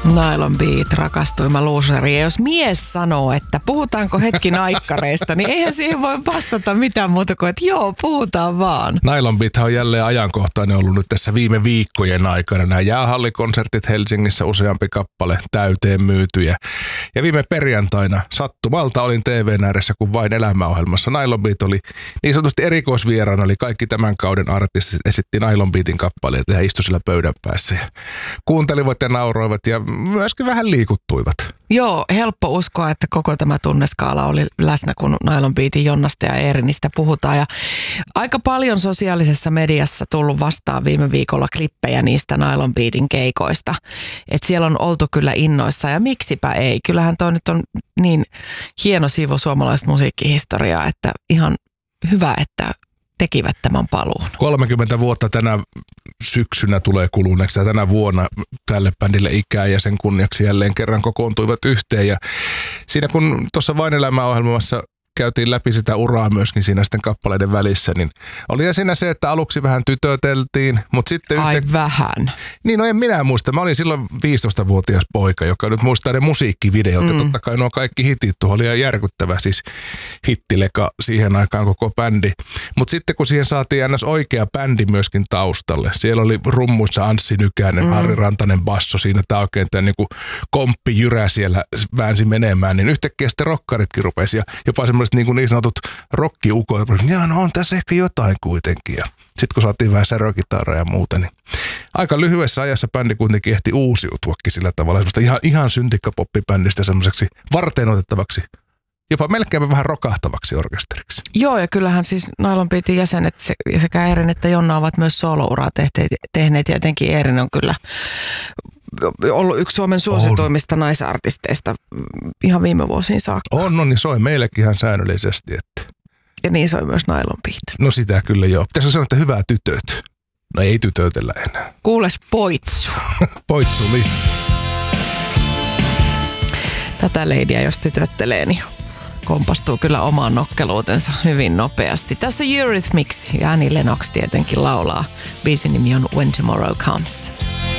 Nylon Beat, rakastuima looseri. Ja jos mies sanoo, että puhutaanko hetki naikkareista, niin eihän siihen voi vastata mitään muuta kuin, että joo, puhutaan vaan. Nylon Beat on jälleen ajankohtainen ollut nyt tässä viime viikkojen aikana. Nämä jäähallikonsertit Helsingissä, useampi kappale täyteen myytyjä. Ja viime perjantaina sattumalta olin TV:n ääressä, kun Vain elämäohjelmassa Nylon Beat oli niin sanotusti erikoisvieraana, eli kaikki tämän kauden artistit esitti Nylon Beatin kappaleita ja istui sillä pöydän päässä. Ja kuuntelivat ja nauroivat ja myöskin vähän liikuttuivat. Joo, helppo uskoa, että koko tämä tunneskaala oli läsnä, kun Nylon Beatin Jonnasta ja Eerinistä puhutaan. Ja aika paljon sosiaalisessa mediassa tullut vastaan viime viikolla klippejä niistä Nylon Beatin keikoista. Että siellä on oltu kyllä innoissa ja miksipä ei. Kyllähän toi nyt on niin hieno siivu suomalaista musiikkihistoriaa, että ihan hyvä, että tekivät tämän paluun. 30 vuotta tänä syksynä tulee kuluneeksi ja tänä vuonna tälle bändille ikää ja sen kunniaksi jälleen kerran kokoontuivat yhteen. Ja siinä kun tuossa Vain elämäohjelmassa käytiin läpi sitä uraa myöskin siinä sitten kappaleiden välissä, niin oli siinä se, että aluksi vähän tytöteltiin, mutta sitten... Ai vähän. Niin, no en minä muista. Mä olin silloin 15-vuotias poika, joka nyt muistaa ne musiikkivideot, ja totta kai nuo kaikki hitit, tuohon oli ihan järkyttävä siis hittileka siihen aikaan koko bändi. Mutta sitten kun siihen saatiin ns. Oikea bändi myöskin taustalle, siellä oli rummuissa Anssi Nykänen, Harri Rantanen basso, siinä tämä oikein tämä niinku komppi jyrä siellä väänsi menemään, niin yhtäkkiä sitten rokkaritkin rupesi ja jopa semmoiset niin sanotut rockiukot, ja no on tässä ehkä jotain kuitenkin. Ja sitten kun saatiin vähän särökitaraa ja muuta, niin aika lyhyessä ajassa bändi kuitenkin ehti uusiutuakin sillä tavalla. Semmoista ihan syntikkapoppibändistä semmoiseksi varteenotettavaksi, jopa melkein vähän rokahtavaksi orkesteriksi. Joo, ja kyllähän siis Nylon Beatin jäsenet sekä Eerin että Jonna ovat myös soolouraa tehneet, ja etenkin Eerin on kyllä ollut yksi Suomen suosituimmista naisartisteista ihan viime vuosiin saakka. On, niin soi meillekin ihan säännöllisesti. Että. Ja niin soi myös Nylon Beat. No sitä kyllä joo. Pitäisi sanoa, että hyvää tytöt. No ei tytötellä enää. Kuules poitsu. Poitsuli. Tätä leidiä jos tytöttelee, niin kompastuu kyllä omaan nokkeluutensa hyvin nopeasti. Tässä Eurythmics ja Annie Lennox tietenkin laulaa. Biisin nimi on When Tomorrow Comes.